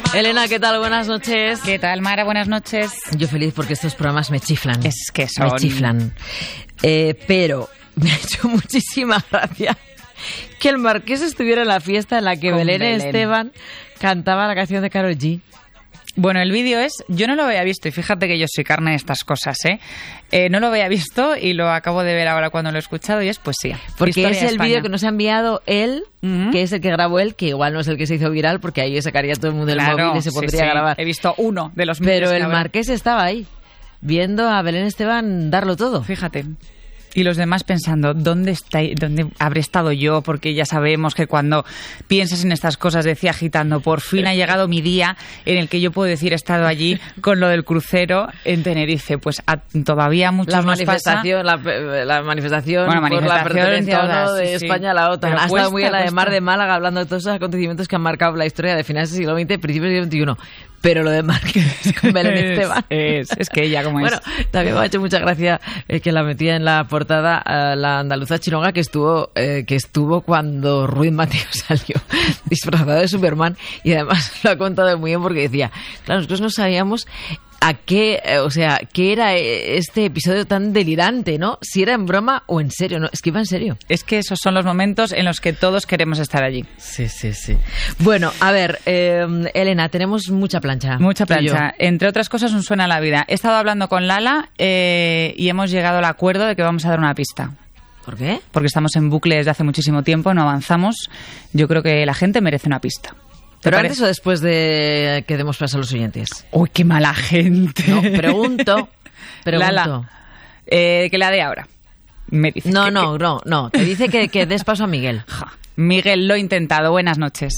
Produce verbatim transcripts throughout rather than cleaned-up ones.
Elena, ¿qué tal? Buenas noches. ¿Qué tal, Mara? Buenas noches. Yo feliz porque estos programas me chiflan. Es que son... Me chiflan. Eh, pero me ha hecho muchísima gracia que el Marqués estuviera en la fiesta en la que Belén, Belén Esteban cantaba la canción de Karol G. Bueno, el vídeo es... Yo no lo había visto y fíjate que yo soy carne de estas cosas, ¿eh? eh no lo había visto y lo acabo de ver ahora cuando lo he escuchado y es poesía. Porque es el vídeo que nos ha enviado él, uh-huh. que es el que grabó él, que igual no es el que se hizo viral porque ahí sacaría todo el mundo del claro, móvil y se podría sí, sí. grabar. He visto uno de los Pero el Marqués estaba ahí, viendo a Belén Esteban darlo todo. Fíjate. Y los demás pensando, ¿dónde está, dónde habré estado yo? Porque ya sabemos que cuando piensas en estas cosas, decía agitando, por fin ha llegado mi día en el que yo puedo decir he estado allí con lo del crucero en Tenerife. Pues a, todavía muchos la nos manifestación, pasa. La, la manifestación bueno, por manifestación la pertenencia todas, ¿no? de sí, España a la OTAN. Pero ha cuesta, estado muy en la de cuesta. Mar de Málaga hablando de todos esos acontecimientos que han marcado la historia de finales del siglo veinte, principios del siglo veintiuno. Pero lo de Marqués con Belén Esteban. Es, es que ella como bueno, es. Bueno, también me ha hecho mucha gracia eh, que la metía en la portada eh, la andaluza Chironga que estuvo eh, que estuvo cuando Ruiz Mateo salió disfrazado de Superman y además lo ha contado muy bien porque decía, claro, nosotros no sabíamos a qué, eh, o sea, qué era este episodio tan delirante, ¿no? Si era en broma o en serio, ¿no? Es que iba en serio. Es que esos son los momentos en los que todos queremos estar allí. Sí, sí, sí. Bueno, a ver, eh, Elena, tenemos mucha plancha. Mucha plancha. Entre otras cosas, nos suena la vida. He estado hablando con Lala eh, y hemos llegado al acuerdo de que vamos a dar una pista. ¿Por qué? Porque estamos en bucle desde hace muchísimo tiempo, no avanzamos. Yo creo que la gente merece una pista. ¿Pero antes o después de que demos paso a los oyentes? ¡Uy, qué mala gente! No, pregunto, pregunto. Lala, eh, que la dé ahora. Me dice no, que, no, que... no, no. Te dice que, que des paso a Miguel. Ja. Miguel, lo he intentado. Buenas noches.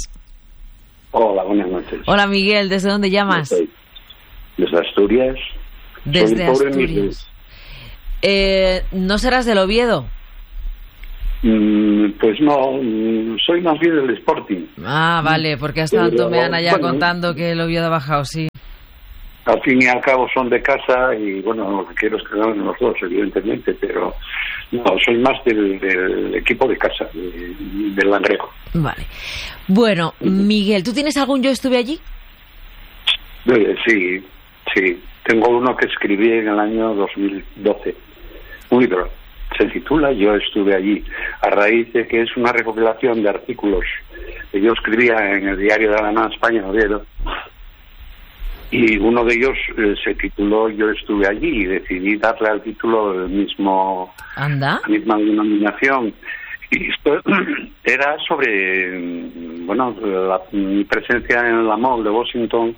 Hola, buenas noches. Hola, Miguel. ¿Desde dónde llamas? Desde, desde Asturias. Desde Asturias. Eh, ¿No serás del Oviedo? Mm, pues no, soy más bien del Sporting. Ah, vale, porque hasta tanto me han allá bueno, contando que el Oviedo ha bajado, sí. Al fin y al cabo son de casa y bueno, lo que quiero es que ganen los dos, evidentemente, pero no, soy más del, del equipo de casa, de, del Langrejo. Vale. Bueno, Miguel, ¿tú tienes algún Yo estuve allí? Eh, sí, sí. Tengo uno que escribí en el año dos mil doce, un libro. Se titula Yo estuve allí, a raíz de que es una recopilación de artículos que yo escribía en el diario de la Nueva España, Oviedo, y uno de ellos eh, se tituló Yo estuve allí y decidí darle al título el mismo, ¿Anda? la misma denominación. Y esto era sobre, bueno, la, mi presencia en la Mall de Washington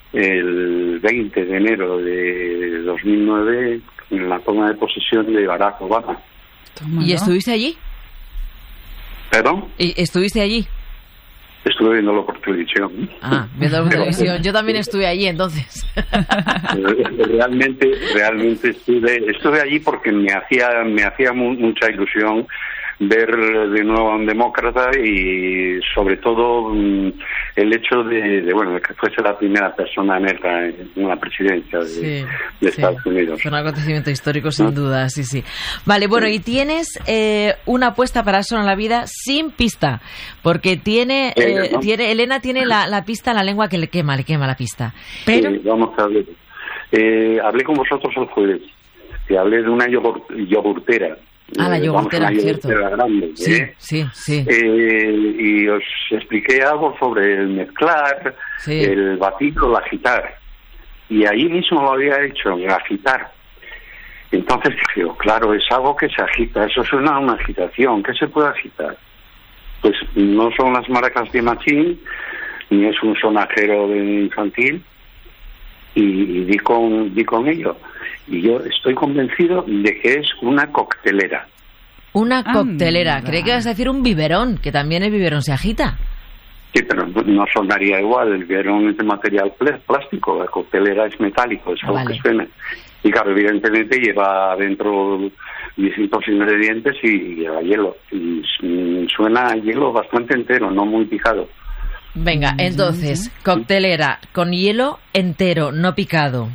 el veinte de enero de dos mil nueve en la toma de posesión de Barack Obama. Toma, ¿y estuviste allí? ¿Perdón? ¿Y estuviste allí? Estuve viéndolo por televisión. Ah, viéndolo por televisión. Yo también estuve allí, entonces. Realmente, realmente estuve, estuve allí porque me hacía, me hacía mu- mucha ilusión ver de nuevo a un demócrata y sobre todo um, el hecho de, de bueno de que fuese la primera persona negra en la presidencia de, sí, de sí. Estados Unidos. Fue un acontecimiento histórico sin ¿no? duda, sí, sí. Vale, bueno, sí. Y tienes eh, una apuesta para Eso en la Vida sin pista, porque tiene, eh, ¿no? tiene Elena tiene la, la pista en la lengua que le quema, le quema la pista. Pero sí, vamos a ver. Eh, hablé con vosotros el jueves y hablé de una yogur, yogurtera. Ah, la yogurtera, eh, cierto. Grande, sí, ¿eh? sí, sí. Eh, y os expliqué algo sobre el mezclar, sí. el batir o el agitar. Y ahí mismo lo había hecho, el agitar. Entonces dije, oh, claro, es algo que se agita, eso suena a una agitación. ¿Qué se puede agitar? Pues no son las maracas de Machín, ni es un sonajero de infantil, y, y di con, di con ello. Y yo estoy convencido de que es una coctelera. Una coctelera. Ah, creí que ibas a decir un biberón, que también el biberón se agita. Sí, pero no sonaría igual. El biberón es de material plástico, la coctelera es metálico, es algo vale. que suena. Y claro, evidentemente lleva dentro distintos ingredientes y lleva hielo. Y suena a hielo bastante entero, no muy picado. Venga, entonces, coctelera con hielo entero, no picado.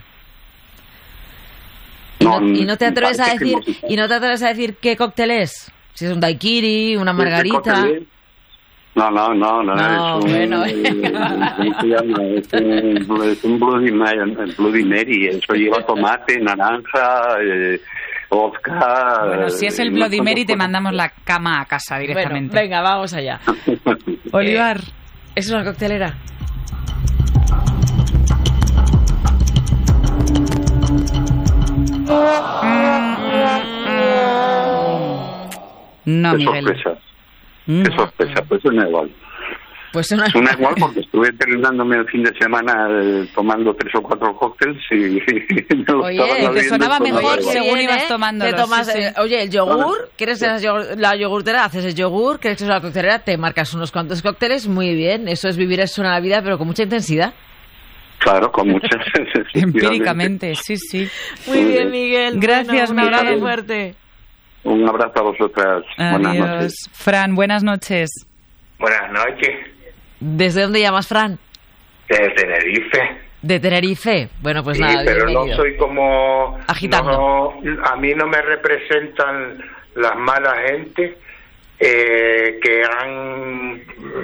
Y no, no, y no te atreves a decir y no te atreves a decir qué cóctel es, si es un daiquiri, una margarita. Este cóctel, No, no, no, no, no es un, bueno. ¿cómo se llama? Es un, es un Bloody Mary, Bloody Mary, eso lleva tomate, naranja, eh, vodka... Bueno, si es el Bloody Mary te mandamos la cama a casa directamente. Bueno, venga, vamos allá. Olivar. Eh, ¿Es una coctelera? No, Qué Miguel. sorpresa. Mm. Qué sorpresa, pues suena igual. Pues una... Suena igual porque estuve terminándome el fin de semana eh, tomando tres o cuatro cócteles y... me lo Oye, estaba te bebiendo sonaba y sonaba mejor igual. según Bien, ibas ¿eh? tomándolos, Te tomas, sí, sí. eh, oye, el yogur, Vale. ¿quieres la, yogur- la yogurtera? Haces el yogur, ¿quieres que es una coctelera? Te marcas unos cuantos cócteles, muy bien. Eso es vivir eso en la vida, pero con mucha intensidad. Claro, con muchas... Empíricamente, sí, sí. Muy bien, Miguel. Gracias, Bueno, un abrazo Miguel. fuerte. Un abrazo a vosotras. Buenas Adiós. noches. Fran, buenas noches. Buenas noches, ¿Desde dónde llamas, Fran? de Tenerife. De Tenerife. Bueno, pues Sí, nada, pero bienvenido. no soy como... Agitando. no- a mí no me representan las malas gente eh, que han...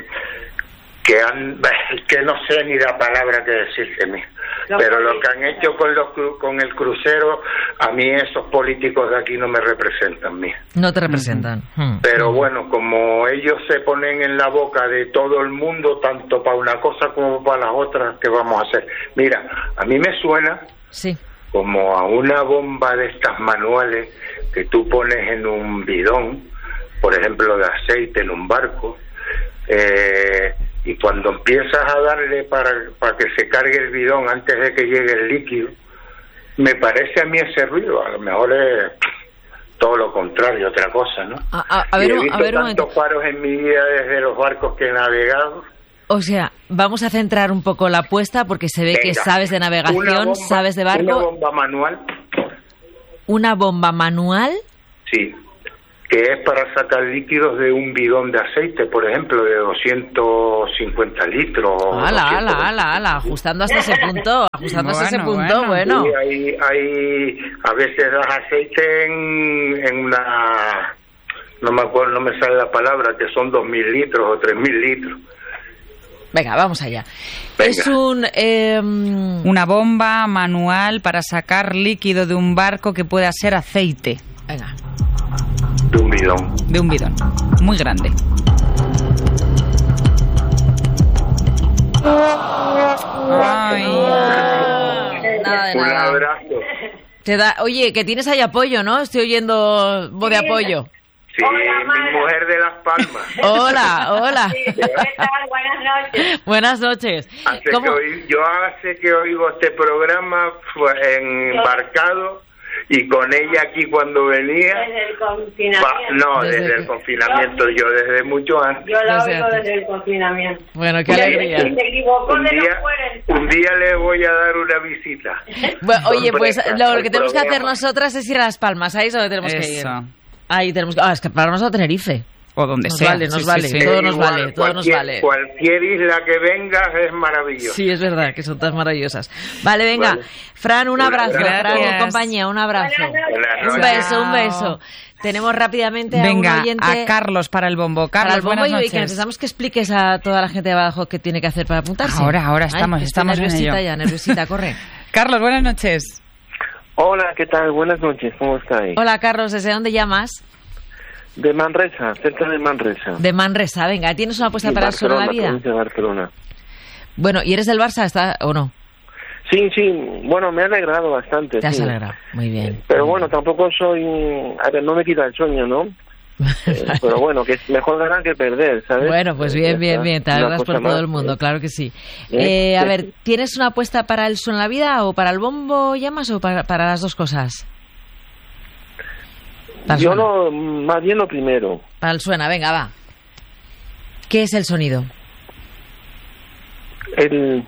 que han... que no sé ni la palabra que decirte, mí. Pero lo que han hecho con los cru- con el crucero, a mí esos políticos de aquí no me representan, mí. No te representan. Hmm. Pero bueno, como ellos se ponen en la boca de todo el mundo, tanto para una cosa como para las otras, ¿qué vamos a hacer? Mira, a mí me suena Sí. como a una bomba de estas manuales que tú pones en un bidón, por ejemplo, de aceite en un barco, eh, y cuando empiezas a darle para, para que se cargue el bidón antes de que llegue el líquido, me parece a mí ese ruido. A lo mejor es todo lo contrario, otra cosa, ¿no? A, a- a ver, Y he un- visto a ver un momento. tantos paros en mi vida desde los barcos que he navegado. O sea, vamos a centrar un poco la apuesta porque se ve que Venga, sabes de una navegación, bomba- sabes de Una barco. bomba manual, Una bomba manual. sí, que es para sacar líquidos de un bidón de aceite, por ejemplo, de doscientos cincuenta litros. o Ala, ala, doscientos ala, ala, ajustando hasta ese punto, ajustando hasta ese Bueno, punto, bueno. Sí, hay, hay, a veces das aceite en, en una, no me acuerdo, no me sale la palabra, que son dos mil litros o tres mil litros. Venga, vamos allá. Venga. Es un... em, Una bomba manual para sacar líquido de un barco que pueda ser aceite. venga. De un bidón. De un bidón. Muy grande. Ay. Nada de Un nada. abrazo. Te da, oye, que tienes ahí apoyo, ¿no? Estoy oyendo voz de apoyo. Sí, mi mujer de Las Palmas. Hola, hola. ¿Qué tal? Buenas noches. Buenas noches. Hace ¿Cómo? que oí- yo hace que oigo este programa fue embarcado y con ella aquí cuando venía. Desde el pa- confinamiento. no, Desde desde que- el confinamiento, yo desde mucho antes. Yo la Desde oigo antes. desde el confinamiento. Bueno, qué Y se- alegría. y se equivocó Un de día, la puerta. un día le voy a dar una visita. Bueno, oye, pues Sorpresa, lo el que tenemos que hacer programa. nosotras es ir a Las Palmas. Ahí es donde tenemos que ir. Eso. Ahí tenemos que... Ah, es que paramos a Tenerife. O donde Nos sea. vale, nos Sí, sí, vale. sí. Todo Eh, nos igual, vale, todo nos cualquier- vale. Cualquier isla que vengas es maravillosa. Sí, es verdad, que son tan maravillosas. Vale, venga. Vale. Fran, un Un abrazo. abrazo. Fran y Gracias. compañía, un abrazo. Buenas noches. Buenas Un noches. beso, un beso. Tenemos rápidamente a Venga, un oyente... a Carlos para el bombo. para Carlos, el bombo buenas y noches. que necesitamos que expliques a toda la gente de Badajoz qué tiene que hacer para apuntarse. Ahora, ahora Ay, estamos, que estoy estamos en nerviosita ello. ya, nerviosita, corre. Carlos, buenas noches. Hola, ¿qué tal? Buenas noches, ¿cómo estáis? Hola, Carlos, ¿desde dónde llamas? De Manresa, cerca de Manresa. De Manresa, venga, ¿tienes una apuesta Sí, para el suelo de la Barcelona, vida? provincia de Barcelona. Bueno, ¿y eres del Barça está, o no? Sí, sí, bueno, me ha alegrado bastante. Te has sí. alegrado, muy bien. Pero bueno, tampoco soy... A ver, no me quita el sueño, ¿no? Eh, pero bueno, que es mejor ganar que perder, ¿sabes? Bueno, pues Eh, bien, ya bien, está. bien, te Una alegras por cosa todo más, el mundo, eh. claro que sí. Eh, Eh, a sí. ver, ¿tienes una apuesta para el suelo en la vida o para el bombo llamas o para, para las dos cosas? Para el Yo suena. no, más bien lo primero. Para el suena, venga, va. ¿Qué es el sonido? El...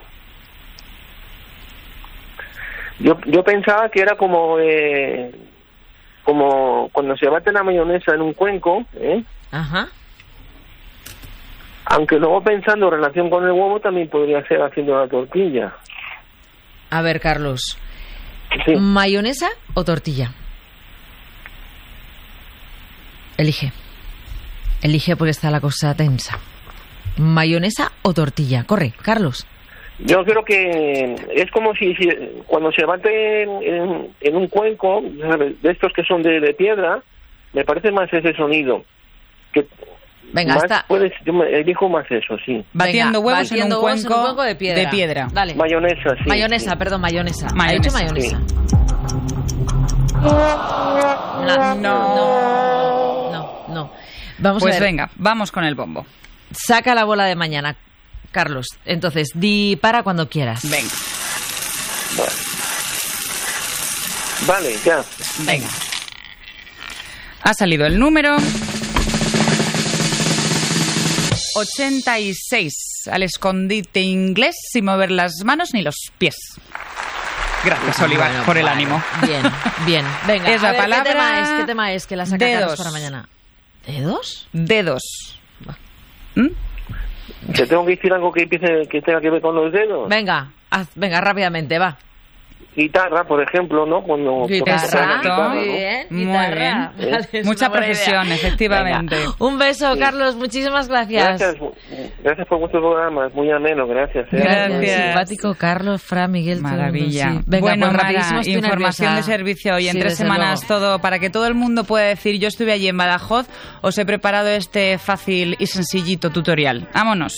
Yo, yo pensaba que era como... Eh, como cuando se bate la mayonesa en un cuenco, ¿eh? Ajá. Aunque luego pensando en relación con el huevo también podría ser haciendo la tortilla. A ver, Carlos. Sí. ¿Mayonesa o tortilla? Elige. Elige porque está la cosa tensa. ¿Mayonesa o tortilla? Corre, Carlos. Yo creo que es como si, si cuando se bate en, en, en un cuenco, ¿sabes? De estos que son de, de piedra, me parece más ese sonido. Que Venga, más hasta... puedes, yo me elijo más eso, sí. Batiendo Venga, huevos, batiendo en, un huevos cuenco en un cuenco de piedra. De piedra. Dale. Mayonesa, sí. Mayonesa, sí. perdón, mayonesa. Mayonesa. Ha dicho mayonesa. Sí. No, no, no, no. Vamos Pues a ver. venga, vamos con el bombo. Saca la bola de mañana, Carlos. Entonces, di para cuando quieras. Venga, Vale, ya. venga. Ha salido el número ochenta y seis. Al escondite inglés sin mover las manos ni los pies. Gracias, Oliva, Bueno, por el vale. ánimo. Bien, bien. Venga, Es a la ver, palabra ¿qué tema es? ¿Qué tema es que la saca dedos. Carlos para mañana? ¿Dedos? Dedos. ¿Mm? ¿Te tengo que decir algo que empiece, que tenga que ver con los dedos? Venga, haz, venga, rápidamente, va. Guitarra, por ejemplo, ¿no? Cuando Guitarra, tocas la guitarra, muy ¿no? bien, Muy guitarra. bien. Vale, es Mucha una buena profesión, idea. efectivamente. Venga, un beso, Sí. Carlos, muchísimas gracias. Gracias, gracias por vuestro programa, es muy ameno, gracias. ¿eh? Gracias. Simpático, Carlos, Fra, Miguel. todo el mundo, Maravilla. sí. Venga, bueno, pues Mara, rapidísimo, estoy información nerviosa. de servicio hoy en Sí, tres desde semanas luego. todo para que todo el mundo pueda decir yo estuve allí en Badajoz. Os he preparado este fácil y sencillito tutorial. Vámonos.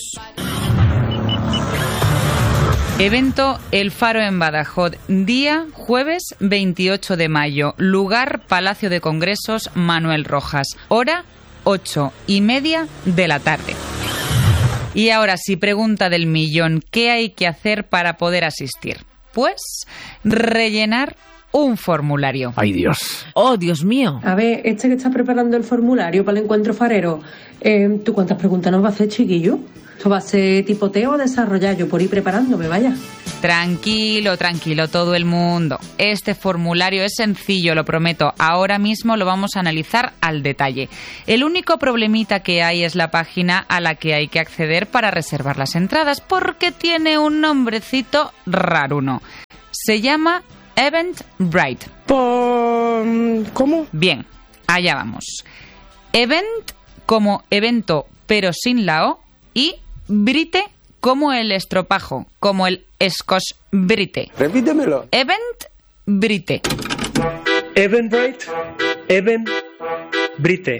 Evento El Faro en Badajoz, día jueves veintiocho de mayo, lugar Palacio de Congresos Manuel Rojas, hora ocho y media de la tarde. Y ahora sí, pregunta del millón, ¿qué hay que hacer para poder asistir? Pues rellenar un formulario. ¡Ay, Dios! Oh, Dios mío. A ver, este que está preparando el formulario para el encuentro farero, eh, ¿tú cuántas preguntas nos va a hacer, chiquillo? ¿Esto va a ser tipoteo o desarrollar? Yo por ir preparándome, vaya. Tranquilo, tranquilo, todo el mundo. Este formulario es sencillo, lo prometo. Ahora mismo lo vamos a analizar al detalle. El único problemita que hay es la página a la que hay que acceder para reservar las entradas, porque tiene un nombrecito raruno. Se llama Eventbrite. ¿Por... cómo? Bien, allá vamos. Event como evento, pero sin la O, y Brite como el estropajo, como el Scotch Brite. Repítemelo. Eventbrite. Eventbrite, Eventbrite.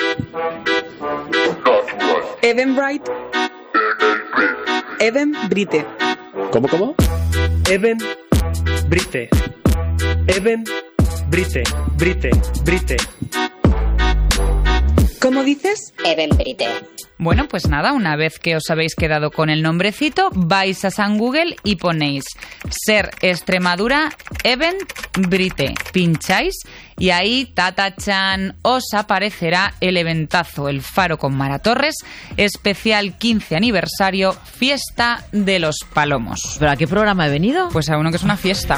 Eventbrite. Eventbrite. ¿Cómo, cómo? Eventbrite. Eventbrite. Brite. Brite. ¿Cómo dices? Eventbrite. Bueno, pues nada, una vez que os habéis quedado con el nombrecito, vais a San Google y ponéis Ser Extremadura Eventbrite. Pincháis y ahí, tatachan, os aparecerá el eventazo, el Faro con Mara Torres, especial quince aniversario, Fiesta de los Palomos. ¿Pero a qué programa he venido? Pues a uno que es una fiesta.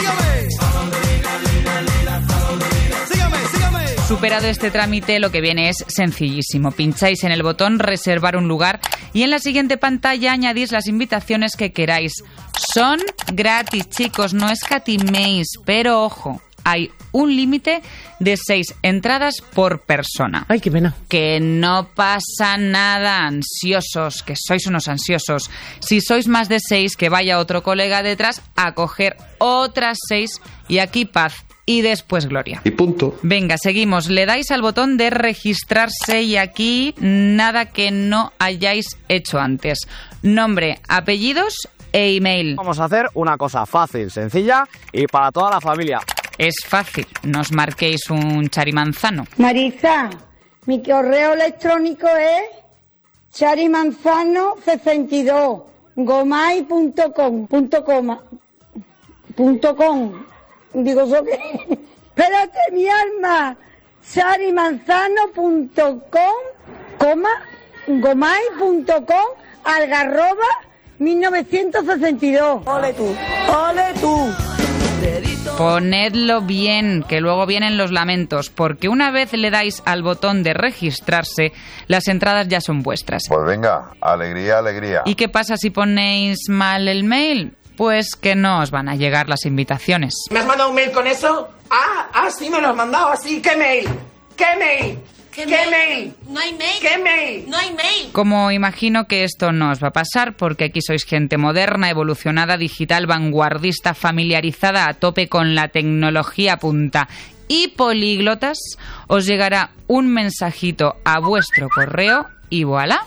Superado este trámite, lo que viene es sencillísimo. Pincháis en el botón reservar un lugar y en la siguiente pantalla añadís las invitaciones que queráis. Son gratis, chicos, no escatiméis, pero ojo, hay un límite de seis entradas por persona. Ay, qué pena. Que no pasa nada, ansiosos, que sois unos ansiosos. Si sois más de seis, que vaya otro colega detrás a coger otras seis y aquí paz. Y después gloria. Y punto. Venga, seguimos. Le dais al botón de registrarse y aquí nada que no hayáis hecho antes. Nombre, apellidos e email. Vamos a hacer una cosa fácil, sencilla y para toda la familia. Es fácil, no os marquéis un charimanzano. Marisa, mi correo electrónico es charimanzano sesenta y dos gomay punto com punto coma punto com. Digo, ¿so qué? Espérate, mi alma. charimanzano punto com, coma, gomay punto com, algarroba, mil novecientos sesenta y dos. Ole tú, ole tú. Ponedlo bien, que luego vienen los lamentos, porque una vez le dais al botón de registrarse, las entradas ya son vuestras. Pues venga, alegría, alegría. ¿Y qué pasa si ponéis mal el mail? Pues que no os van a llegar las invitaciones. ¿Me has mandado un mail con eso? Ah, ah, sí, me lo has mandado así. ¿Qué mail? ¿Qué mail? ¿Qué, ¿Qué mail? No hay mail. ¿Qué mail? No hay mail. Como imagino que esto no os va a pasar, porque aquí sois gente moderna, evolucionada, digital, vanguardista, familiarizada a tope con la tecnología punta y políglotas, os llegará un mensajito a vuestro correo y voilà.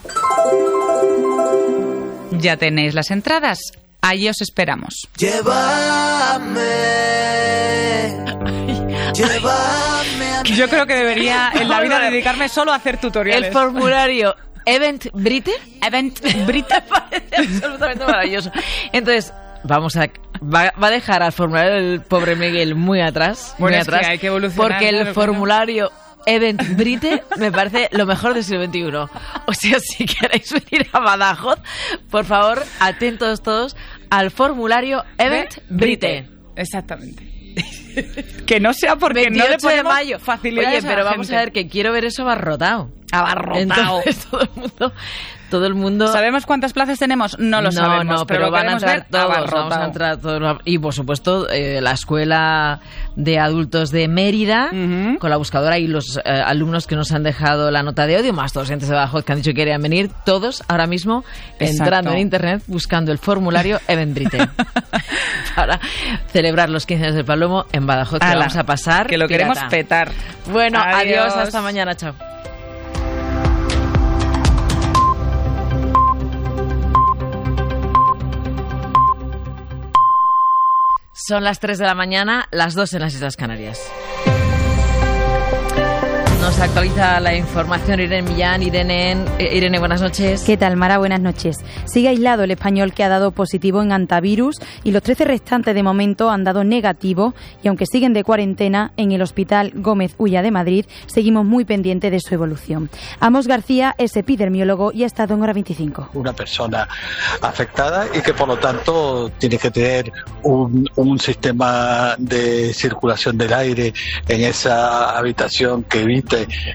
Ya tenéis las entradas. Allí os esperamos. Llévame. Llévame a Yo creo que debería en la vida dedicarme solo a hacer tutoriales. El formulario Event Brite. Event Brite parece absolutamente maravilloso. Entonces, vamos a va, va a dejar al formulario del pobre Miguel muy atrás, bueno, muy es atrás, que hay que evolucionar, porque el claro, formulario Event Brite me parece lo mejor del siglo veintiuno. O sea, si queréis venir a Badajoz, por favor, atentos todos al formulario Event Brite. Exactamente. Que no sea porque no le veintiocho de ponemos mayo. facilidades. Oye, pero a la vamos gente. a ver que quiero ver eso abarrotado. Abarrotado. Entonces, todo el mundo, todo el mundo. ¿Sabemos cuántas plazas tenemos? No lo sabemos, no, pero, pero lo van a queremos entrar ver todos, abarrotado. vamos a entrar todos. Y por supuesto, eh, la escuela de adultos de Mérida, uh-huh. con la buscadora y los eh, alumnos que nos han dejado la nota de audio, más todos gente de Badajoz que han dicho que querían venir, todos ahora mismo Exacto. entrando en internet buscando el formulario Eventbrite para celebrar los quince años del Palomo en Badajoz, que Ala, vamos a pasar que lo pirata. queremos petar. Bueno, adiós, adiós hasta mañana, chao. Son las tres de la mañana, las dos en las Islas Canarias. Nos actualiza la información Irene Millán. Irene, Irene, buenas noches. ¿Qué tal, Mara? Buenas noches. Sigue aislado el español que ha dado positivo en antivirus y los trece restantes de momento han dado negativo, y aunque siguen de cuarentena en el Hospital Gómez Ulla de Madrid, seguimos muy pendientes de su evolución. Amos García es epidemiólogo y ha estado en Hora veinticinco. Una persona afectada y que por lo tanto tiene que tener un, un sistema de circulación del aire en esa habitación que evite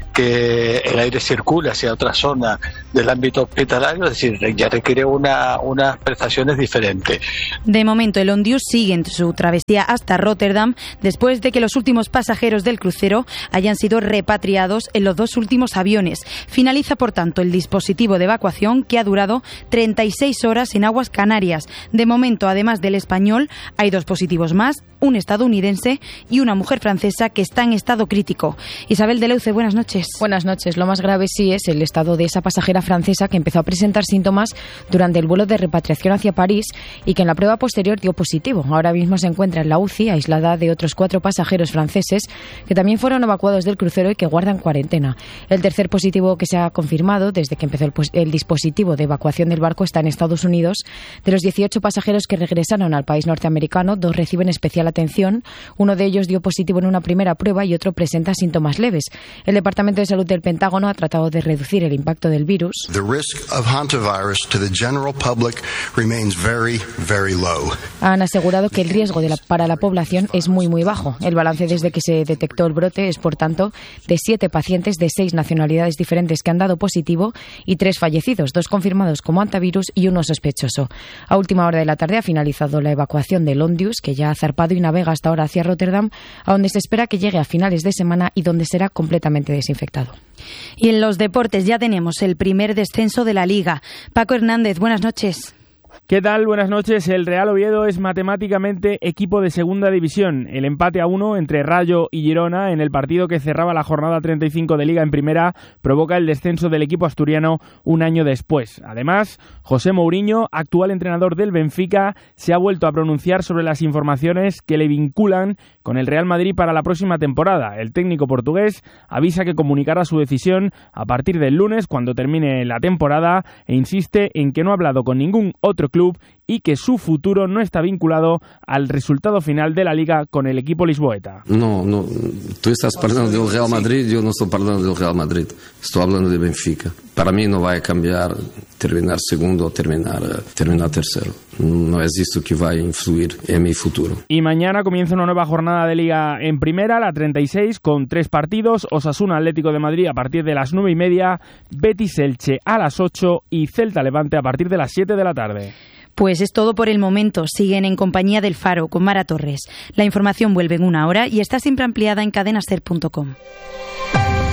que el aire circule hacia otra zona del ámbito hospitalario, es decir, ya requiere una, unas prestaciones diferentes. De momento, el Ondius sigue en su travesía hasta Rotterdam después de que los últimos pasajeros del crucero hayan sido repatriados en los dos últimos aviones. Finaliza, por tanto, el dispositivo de evacuación que ha durado treinta y seis horas en aguas Canarias. De momento, además del español, hay dos positivos más, un estadounidense y una mujer francesa que está en estado crítico. Isabel de Leuce, buenas noches. Buenas noches. Lo más grave sí es el estado de esa pasajera francesa que empezó a presentar síntomas durante el vuelo de repatriación hacia París y que en la prueba posterior dio positivo. Ahora mismo se encuentra en la U C I, aislada de otros cuatro pasajeros franceses que también fueron evacuados del crucero y que guardan cuarentena. El tercer positivo que se ha confirmado desde que empezó el, el dispositivo de evacuación del barco está en Estados Unidos. De los dieciocho pasajeros que regresaron al país norteamericano, dos reciben especial atención. Uno de ellos dio positivo en una primera prueba y otro presenta síntomas leves. El Departamento de Salud del Pentágono ha tratado de reducir el impacto del virus. The risk of hantavirus to the general public remains very, very low. Han asegurado que el riesgo de la, para la población es muy, muy bajo. El balance desde que se detectó el brote es, por tanto, de siete pacientes de seis nacionalidades diferentes que han dado positivo y tres fallecidos, dos confirmados como hantavirus y uno sospechoso. A última hora de la tarde ha finalizado la evacuación del Ondius, que ya ha zarpado y navega hasta ahora hacia Rotterdam, a donde se espera que llegue a finales de semana y donde será completamente desinfectado. Y en los deportes ya tenemos el primer descenso de la Liga. Paco Hernández, buenas noches. ¿Qué tal? Buenas noches. El Real Oviedo es matemáticamente equipo de segunda división. El empate a uno entre Rayo y Girona en el partido que cerraba la jornada treinta y cinco de Liga en primera provoca el descenso del equipo asturiano un año después. Además, José Mourinho, actual entrenador del Benfica, se ha vuelto a pronunciar sobre las informaciones que le vinculan con el Real Madrid para la próxima temporada. El técnico portugués avisa que comunicará su decisión a partir del lunes cuando termine la temporada e insiste en que no ha hablado con ningún otro club y que su futuro no está vinculado al resultado final de la Liga con el equipo lisboeta. No, no, tú estás hablando del Real Madrid, yo no estoy hablando del Real Madrid, estoy hablando de Benfica. Para mí no va a cambiar terminar segundo o terminar, terminar tercero. No es esto que va a influir en mi futuro. Y mañana comienza una nueva jornada de Liga en primera, la treinta y seis, con tres partidos: Osasuna Atlético de Madrid a partir de las nueve y media, Betis Elche a las ocho y Celta Levante a partir de las siete de la tarde. Pues es todo por el momento. Siguen en compañía del Faro con Mara Torres. La información vuelve en una hora y está siempre ampliada en cadena ser punto com.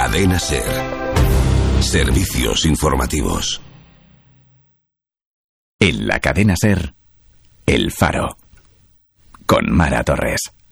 Cadena SER. Servicios informativos. En la Cadena SER, El Faro, con Mara Torres.